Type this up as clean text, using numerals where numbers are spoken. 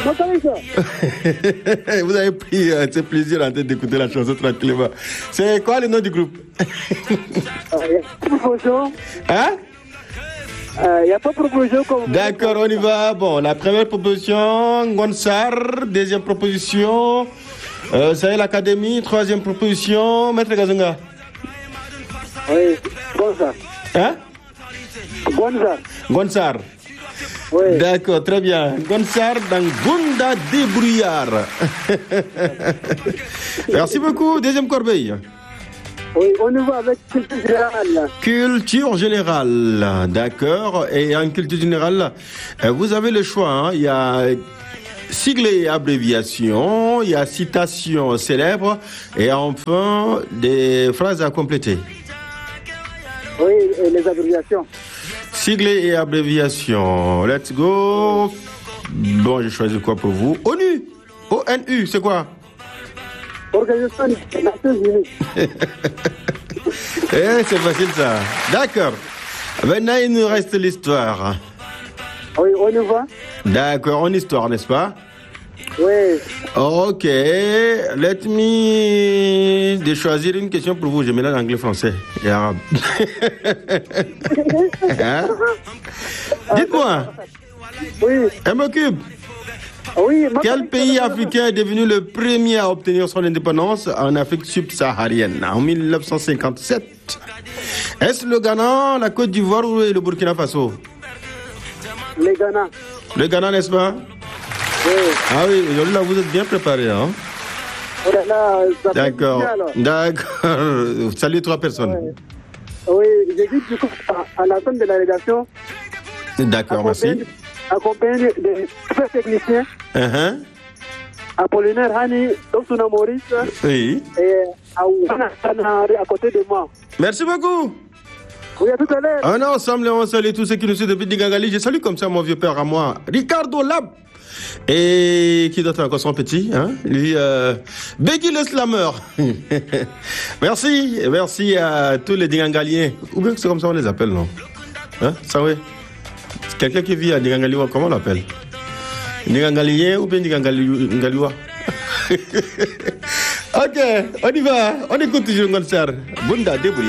Vous avez pris ce plaisir en tête d'écouter la chanson tranquillement. C'est quoi le nom du groupe? Hein? Il n'y a pas de proposition comme... D'accord, on y va. Bon, la première proposition, Gonsar. Deuxième proposition, Sahel Academy. Troisième proposition, Maître Gazunga. Oui, Gonsar. Hein? Gonsar. Gonsar. Oui. D'accord, très bien. Gonsar dans Gunda Débrouillard. Merci beaucoup. Deuxième corbeille. Oui, on y va avec culture générale. Culture générale, d'accord. Et en culture générale, vous avez le choix. Hein. Il y a sigle et abréviation, il y a citation célèbre et enfin des phrases à compléter. Oui, et les abréviations. Sigle et abréviation. Let's go. Bon, je choisis quoi pour vous? ONU. ONU, c'est quoi? Organisation des Nations Unies. C'est facile ça. D'accord. Maintenant, il nous reste l'histoire. Oui, on y va. D'accord, en histoire, n'est-ce pas? Oui. Ok. Let me de choisir une question pour vous. Je mélange anglais, français et arabe. Hein? Dites-moi. Oui. Elle m'occupe. Oui. Quel pays africain est devenu le premier à obtenir son indépendance en Afrique subsaharienne en 1957? Est-ce le Ghana, la Côte d'Ivoire ou le Burkina Faso? Le Ghana. Le Ghana, n'est-ce pas? Oui. Ah oui, aujourd'hui là, vous êtes bien préparé, hein? Oh là là, ça fait D'accord. bien, alors. D'accord. Salut 3 personnes. Oui, j'ai dit du coup à la fin de la rédaction. D'accord, merci. Accompagné des super techniciens. Apollinaire Hani, Dr Maurice. Oui. Et à côté de moi. Merci beaucoup. Oui, à tout à l'heure. On est ensemble et on salue tous ceux qui nous suivent depuis Digangali. Je salue comme ça mon vieux père à moi, Ricardo Lab. Et qui d'autre encore son petit, hein? Lui, Beggy le Slammer. Merci à tous les Digangaliens. Ou bien c'est comme ça on les appelle, non? Hein? Ça oui. Quelqu'un qui vit à Digangaliwa, comment on l'appelle? Digangalien ou bien Digangaliwa? Ok, on y va. On écoute toujours Gonsar. Bunda Débrouillard.